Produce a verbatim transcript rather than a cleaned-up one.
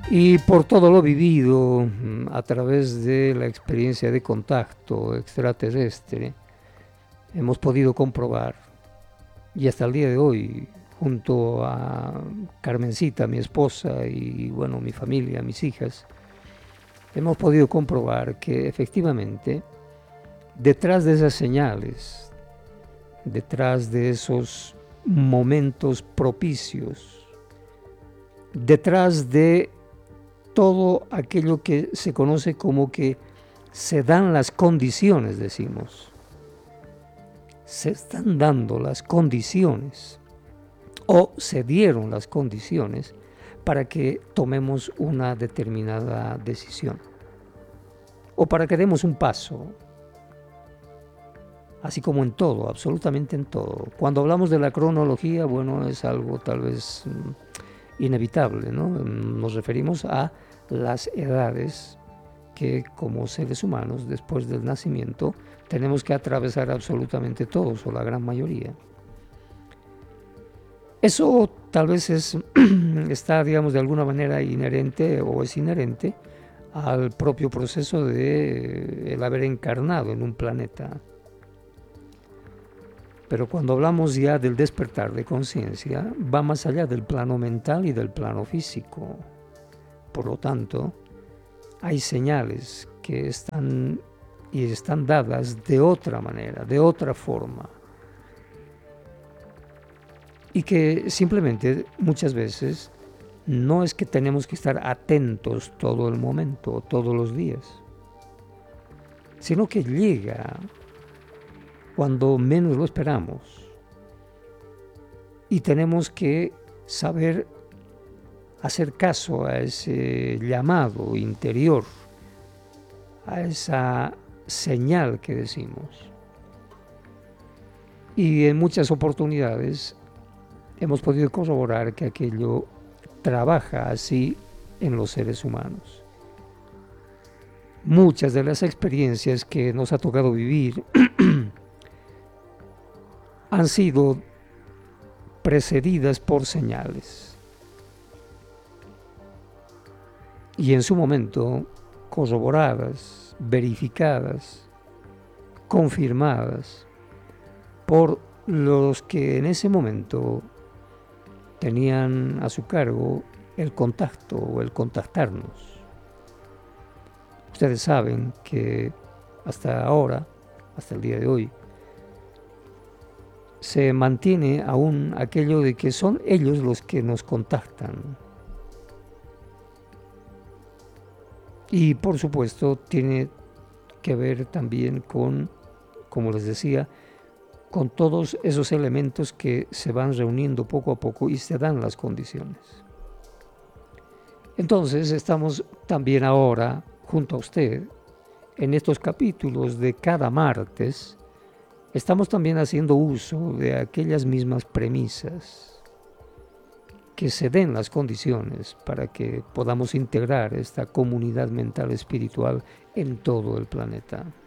Y por todo lo vivido a través de la experiencia de contacto extraterrestre, hemos podido comprobar, y hasta el día de hoy, junto a Carmencita, mi esposa, y bueno, mi familia, mis hijas, hemos podido comprobar que efectivamente, detrás de esas señales, detrás de esos momentos propicios, detrás de todo aquello que se conoce como que se dan las condiciones, decimos. Se están dando las condiciones o se dieron las condiciones para que tomemos una determinada decisión o para que demos un paso, así como en todo, absolutamente en todo. Cuando hablamos de la cronología, bueno, es algo tal vez inevitable, ¿no? Nos referimos a las edades que como seres humanos después del nacimiento tenemos que atravesar absolutamente todos o la gran mayoría. Eso tal vez es, está, digamos, de alguna manera inherente o es inherente al propio proceso de el haber encarnado en un planeta. Pero cuando hablamos ya del despertar de conciencia, va más allá del plano mental y del plano físico. Por lo tanto, hay señales que están y están dadas de otra manera, de otra forma. Y que simplemente muchas veces no es que tenemos que estar atentos todo el momento, todos los días, sino que llega cuando menos lo esperamos. Y tenemos que saber hacer caso a ese llamado interior, a esa señal que decimos. Y en muchas oportunidades hemos podido corroborar que aquello trabaja así en los seres humanos. Muchas de las experiencias que nos ha tocado vivir han sido precedidas por señales. Y en su momento corroboradas, verificadas, confirmadas por los que en ese momento tenían a su cargo el contacto o el contactarnos. Ustedes saben que hasta ahora, hasta el día de hoy, se mantiene aún aquello de que son ellos los que nos contactan. Y por supuesto tiene que ver también con, como les decía, con todos esos elementos que se van reuniendo poco a poco y se dan las condiciones. Entonces estamos también ahora junto a usted en estos capítulos de cada martes. Estamos también haciendo uso de aquellas mismas premisas, que se den las condiciones para que podamos integrar esta comunidad mental espiritual en todo el planeta.